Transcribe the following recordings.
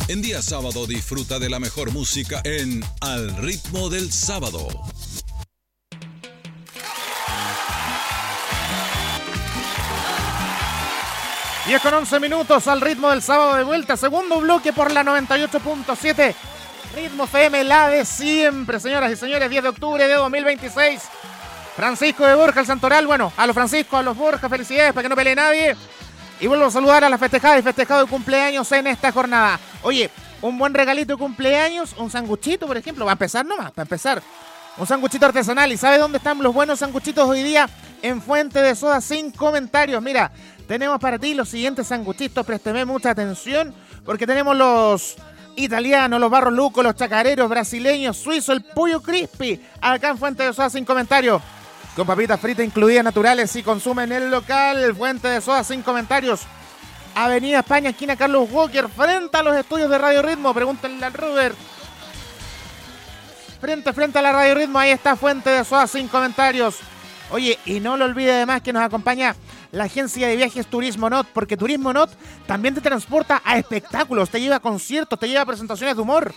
En día sábado disfruta de la mejor música en Al Ritmo del Sábado. Y es con 11 minutos al Ritmo del Sábado de vuelta. Segundo bloque por la 98.7. Ritmo FM, la de siempre, señoras y señores. 10 de octubre de 2026. Francisco de Borja, el Santoral. Bueno, a los Francisco, a los Borja, felicidades para que no pelee nadie. Y vuelvo a saludar a la festejada y festejado de cumpleaños en esta jornada. Oye, un buen regalito de cumpleaños, un sanguchito, por ejemplo. Va a empezar nomás, para empezar. Un sanguchito artesanal. ¿Y sabe dónde están los buenos sanguchitos hoy día? En Fuente de Soda, sin comentarios. Mira, tenemos para ti los siguientes sanguchitos. Présteme mucha atención porque tenemos los italianos, los barros lucos, los chacareros, brasileños, suizos, el pollo crispy. Acá en Fuente de Soda, sin comentarios. Con papitas fritas incluidas naturales y consumen en el local. Fuente de Soda, sin comentarios. Avenida España, esquina Carlos Walker, frente a los estudios de Radio Ritmo. Pregúntenle al Robert. Frente a la Radio Ritmo, ahí está Fuente de Soda, sin comentarios. Oye, y no lo olvide además que nos acompaña la agencia de viajes Turismo Not, porque Turismo Not también te transporta a espectáculos, te lleva a conciertos, te lleva a presentaciones de humor.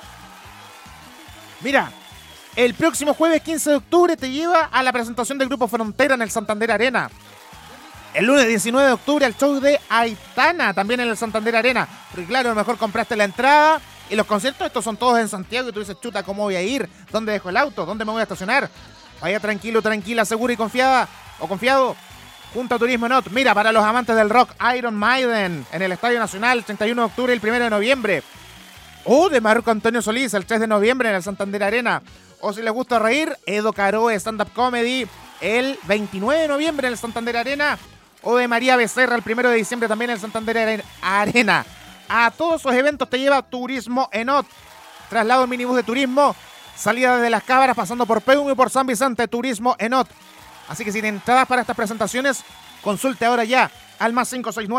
Mira, el próximo jueves 15 de octubre te lleva a la presentación del Grupo Frontera en el Santander Arena. El lunes 19 de octubre al show de Aitana, también en el Santander Arena. Porque claro, a lo mejor compraste la entrada y los conciertos, estos son todos en Santiago y tú dices, chuta, ¿cómo voy a ir? ¿Dónde dejo el auto? ¿Dónde me voy a estacionar? Vaya tranquilo, tranquila, segura y confiada o confiado junto a Turismo Not. Mira, para los amantes del rock, Iron Maiden en el Estadio Nacional, el 31 de octubre y el 1 de noviembre. O de Marco Antonio Solís, el 3 de noviembre en el Santander Arena. O si les gusta reír, Edo Caroe Stand Up Comedy el 29 de noviembre en el Santander Arena. O de María Becerra el 1 de diciembre también en el Santander Arena. A todos esos eventos te lleva Turismo Enot. Traslado en minibús de turismo, salida desde Las Cabras pasando por Peum y por San Vicente, Turismo Enot. Así que si tienen entradas para estas presentaciones, consulte ahora ya al más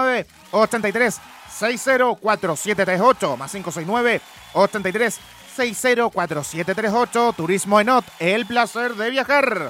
569-83-604738. Más 569-83-604738. Turismo Enot, el placer de viajar.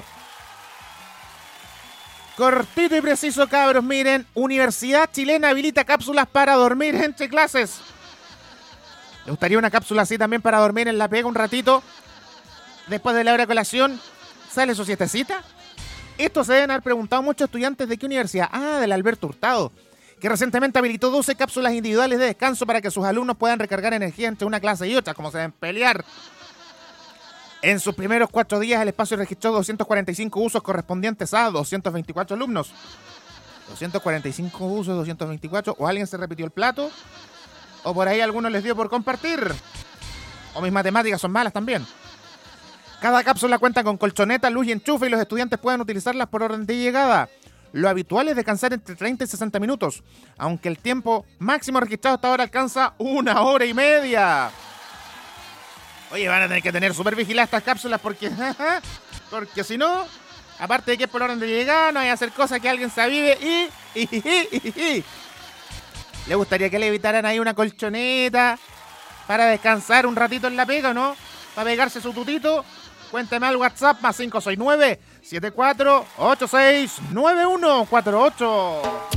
Cortito y preciso, cabros, miren. Universidad Chilena habilita cápsulas para dormir entre clases. ¿Le gustaría una cápsula así también para dormir en la pega un ratito? Después de la hora de colación, ¿sale su siestecita? Esto se deben haber preguntado muchos estudiantes de qué universidad. Ah, del Alberto Hurtado, que recientemente habilitó 12 cápsulas individuales de descanso para que sus alumnos puedan recargar energía entre una clase y otra, como se deben pelear. En sus primeros 4 días, el espacio registró 245 usos correspondientes a 224 alumnos. 245 usos, 224. O alguien se repitió el plato, o por ahí a algunos les dio por compartir. O mis matemáticas son malas también. Cada cápsula cuenta con colchoneta, luz y enchufe y los estudiantes pueden utilizarlas por orden de llegada. Lo habitual es descansar entre 30 y 60 minutos, aunque el tiempo máximo registrado hasta ahora alcanza 1 hora y media. Oye, van a tener que tener súper vigiladas estas cápsulas porque si no, aparte de que es por orden de llegada, no hay que hacer cosas que alguien se avive y. ¿Le gustaría que le evitaran ahí una colchoneta para descansar un ratito en la pega o no? Para pegarse su tutito. Cuénteme al WhatsApp más 569-7486-9148.